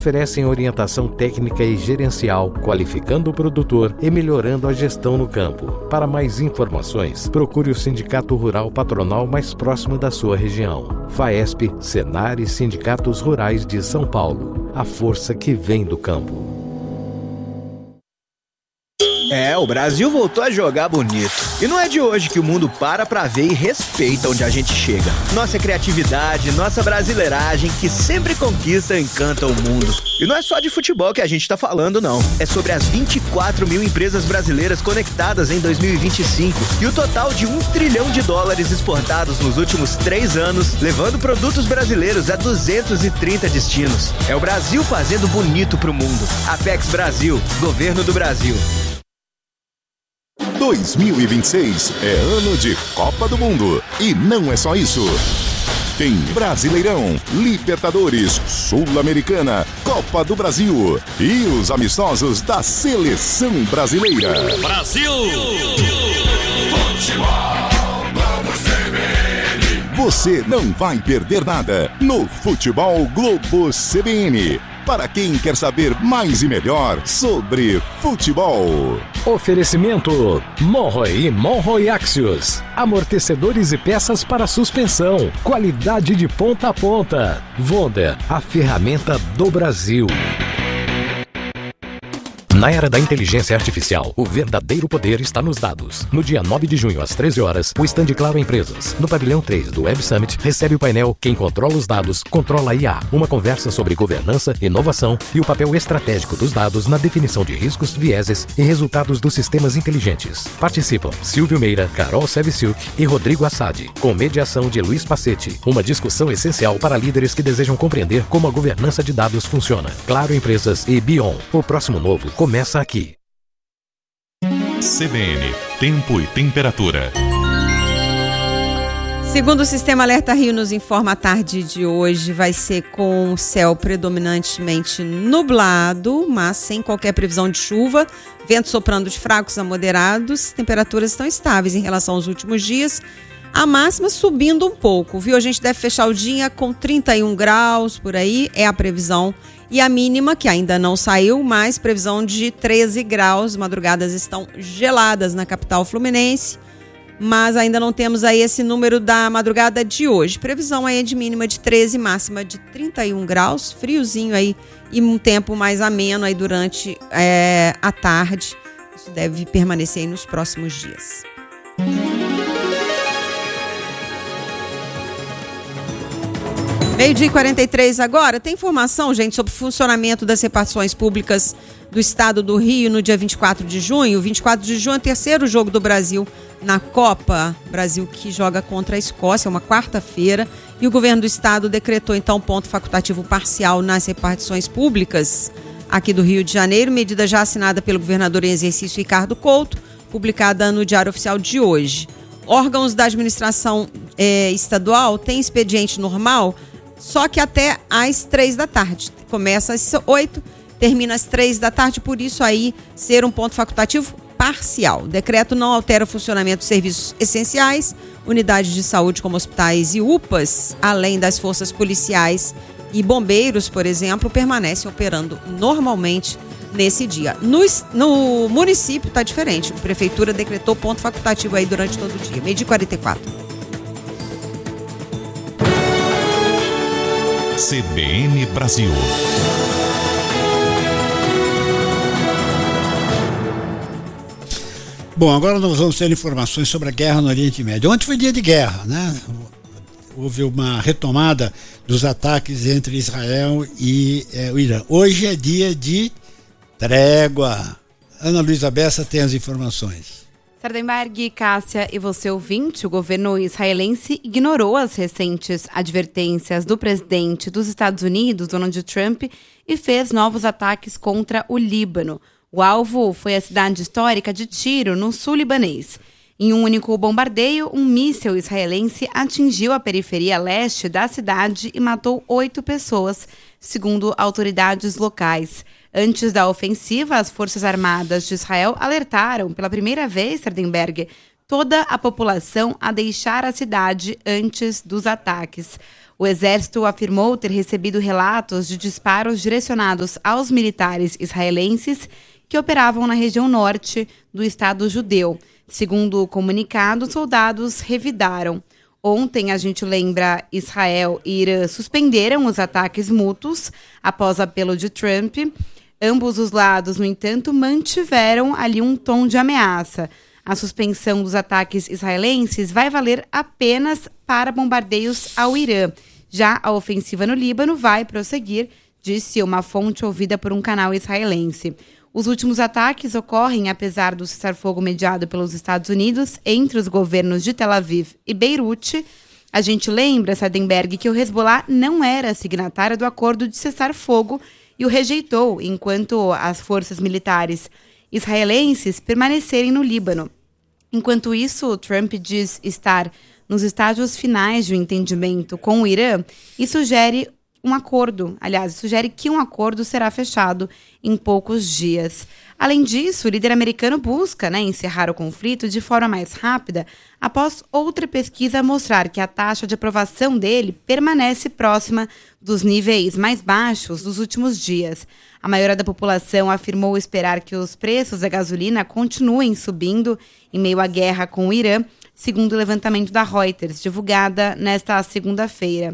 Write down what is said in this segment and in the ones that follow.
Oferecem orientação técnica e gerencial, qualificando o produtor e melhorando a gestão no campo. Para mais informações, procure o Sindicato Rural Patronal mais próximo da sua região. FAESP, Senar e Sindicatos Rurais de São Paulo. A força que vem do campo. O Brasil voltou a jogar bonito. E não é de hoje que o mundo para pra ver e respeita onde a gente chega. Nossa criatividade, nossa brasileiragem, que sempre conquista e encanta o mundo. E não é só de futebol que a gente tá falando, não. É sobre as 24 mil empresas brasileiras conectadas em 2025 e o total de $1 trilhão exportados nos últimos 3 anos, levando produtos brasileiros a 230 destinos. É o Brasil fazendo bonito pro mundo. Apex Brasil, Governo do Brasil. 2026 é ano de Copa do Mundo. E não é só isso. Tem Brasileirão, Libertadores, Sul-Americana, Copa do Brasil e os amistosos da Seleção Brasileira. Brasil! Você não vai perder nada no Futebol Globo CBN. Para quem quer saber mais e melhor sobre futebol. Oferecimento Monroe e Monroe Axios. Amortecedores e peças para suspensão. Qualidade de ponta a ponta. Wonder, a ferramenta do Brasil. Na era da inteligência artificial, o verdadeiro poder está nos dados. No dia 9 de junho, às 13 horas, o stand Claro Empresas, no pavilhão 3 do Web Summit, recebe o painel Quem Controla os Dados, Controla a IA. Uma conversa sobre governança, inovação e o papel estratégico dos dados na definição de riscos, vieses e resultados dos sistemas inteligentes. Participam Silvio Meira, Carol Sevciuk e Rodrigo Assad, com mediação de Luiz Passetti. Uma discussão essencial para líderes que desejam compreender como a governança de dados funciona. Claro Empresas e Bion. O próximo novo começa aqui. CBN, tempo e temperatura. Segundo o Sistema Alerta Rio nos informa, a tarde de hoje vai ser com céu predominantemente nublado, mas sem qualquer previsão de chuva, vento soprando de fracos a moderados, temperaturas estão estáveis em relação aos últimos dias, a máxima subindo um pouco, viu? A gente deve fechar o dia com 31 graus por aí, é a previsão. E a mínima, que ainda não saiu, mas previsão de 13 graus. Madrugadas estão geladas na capital fluminense, mas ainda não temos aí esse número da madrugada de hoje. Previsão aí de mínima de 13, máxima de 31 graus, friozinho aí e um tempo mais ameno aí durante a tarde. Isso deve permanecer aí nos próximos dias. Meio-dia e 43 agora. Tem informação, gente, sobre o funcionamento das repartições públicas do estado do Rio no dia 24 de junho. 24 de junho é o terceiro jogo do Brasil na Copa. Brasil que joga contra a Escócia, uma quarta-feira. E o governo do estado decretou, então, ponto facultativo parcial nas repartições públicas aqui do Rio de Janeiro. Medida já assinada pelo governador em exercício Ricardo Couto, publicada no Diário Oficial de hoje. Órgãos da administração estadual têm expediente normal, só que até às 3 da tarde. Começa às 8, termina às 3 da tarde, por isso aí ser um ponto facultativo parcial. O decreto não altera o funcionamento dos serviços essenciais, unidades de saúde como hospitais e UPAs, além das forças policiais e bombeiros, por exemplo, permanecem operando normalmente nesse dia. No município está diferente. A prefeitura decretou ponto facultativo aí durante todo o dia. Meio-dia e 44. CBN Brasil. Bom, agora nós vamos ter informações sobre a guerra no Oriente Médio. Ontem foi dia de guerra, né? Houve uma retomada dos ataques entre Israel e o Irã. Hoje é dia de trégua. Ana Luísa Bessa tem as informações. Sardenberg, Cássia e você ouvinte, o governo israelense ignorou as recentes advertências do presidente dos Estados Unidos, Donald Trump, e fez novos ataques contra o Líbano. O alvo foi a cidade histórica de Tiro, no sul libanês. Em um único bombardeio, um míssil israelense atingiu a periferia leste da cidade e matou 8 pessoas, segundo autoridades locais. Antes da ofensiva, as Forças Armadas de Israel alertaram pela primeira vez, Sardenberg, toda a população a deixar a cidade antes dos ataques. O exército afirmou ter recebido relatos de disparos direcionados aos militares israelenses que operavam na região norte do Estado judeu. Segundo o comunicado, soldados revidaram. Ontem, a gente lembra, Israel e Irã suspenderam os ataques mútuos após apelo de Trump. Ambos os lados, no entanto, mantiveram ali um tom de ameaça. A suspensão dos ataques israelenses vai valer apenas para bombardeios ao Irã. Já a ofensiva no Líbano vai prosseguir, disse uma fonte ouvida por um canal israelense. Os últimos ataques ocorrem apesar do cessar-fogo mediado pelos Estados Unidos entre os governos de Tel Aviv e Beirute. A gente lembra, Sardenberg, que o Hezbollah não era signatário do acordo de cessar-fogo e o rejeitou, enquanto as forças militares israelenses permanecerem no Líbano. Enquanto isso, Trump diz estar nos estágios finais de um entendimento com o Irã e sugere que um acordo será fechado em poucos dias. Além disso, o líder americano busca encerrar o conflito de forma mais rápida após outra pesquisa mostrar que a taxa de aprovação dele permanece próxima dos níveis mais baixos dos últimos dias. A maioria da população afirmou esperar que os preços da gasolina continuem subindo em meio à guerra com o Irã, segundo o levantamento da Reuters, divulgada nesta segunda-feira.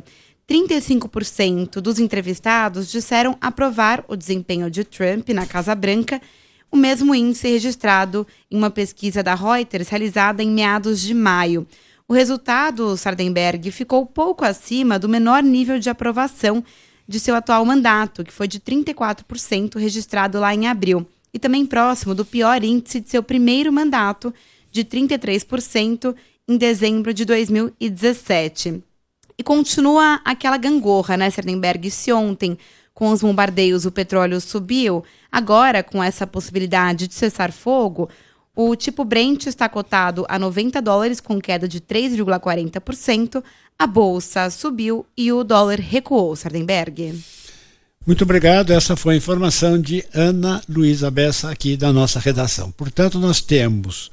35% dos entrevistados disseram aprovar o desempenho de Trump na Casa Branca, o mesmo índice registrado em uma pesquisa da Reuters realizada em meados de maio. O resultado, Sardenberg, ficou pouco acima do menor nível de aprovação de seu atual mandato, que foi de 34% registrado lá em abril, e também próximo do pior índice de seu primeiro mandato, de 33% em dezembro de 2017. E continua aquela gangorra, Sardenberg? Se ontem, com os bombardeios, o petróleo subiu, agora, com essa possibilidade de cessar fogo, o tipo Brent está cotado a $90, com queda de 3,40%, a bolsa subiu e o dólar recuou, Sardenberg. Muito obrigado, essa foi a informação de Ana Luísa Bessa aqui da nossa redação. Portanto, nós temos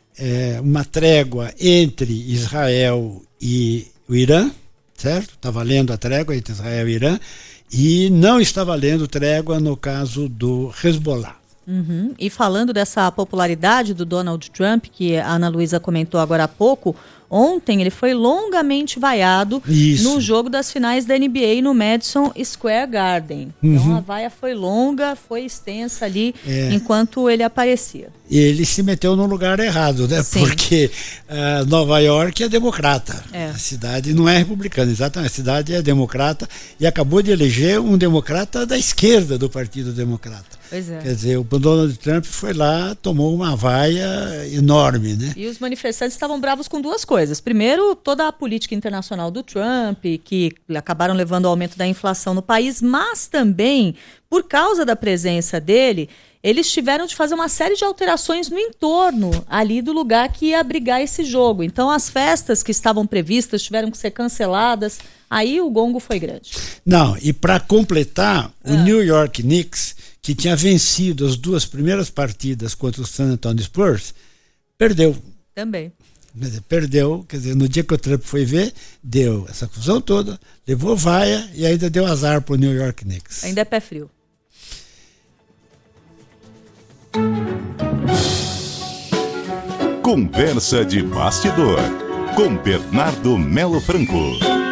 uma trégua entre Israel e o Irã, certo? Está valendo a trégua entre Israel e Irã, e não está valendo trégua no caso do Hezbollah. Uhum. E falando dessa popularidade do Donald Trump, que a Ana Luísa comentou agora há pouco, ontem ele foi longamente vaiado no jogo das finais da NBA no Madison Square Garden. Então a vaia foi longa, foi extensa ali enquanto ele aparecia. E ele se meteu no lugar errado, né? Sim. Porque Nova York é democrata. A cidade não é republicana, exatamente. A cidade é democrata e acabou de eleger um democrata da esquerda do Partido Democrata. Pois é. Quer dizer, o Donald Trump foi lá, tomou uma vaia enorme, né? E os manifestantes estavam bravos com duas coisas. Primeiro, toda a política internacional do Trump, que acabaram levando ao aumento da inflação no país, mas também, por causa da presença dele, eles tiveram de fazer uma série de alterações no entorno ali do lugar que ia abrigar esse jogo. Então, as festas que estavam previstas tiveram que ser canceladas. Aí o gongo foi grande. Não, e para completar, o New York Knicks, que tinha vencido as duas primeiras partidas contra o San Antonio Spurs, perdeu. Também. Perdeu, quer dizer, no dia que o Trump foi ver, deu essa confusão toda, levou vaia e ainda deu azar para o New York Knicks. Ainda é pé frio. Conversa de bastidor com Bernardo Melo Franco.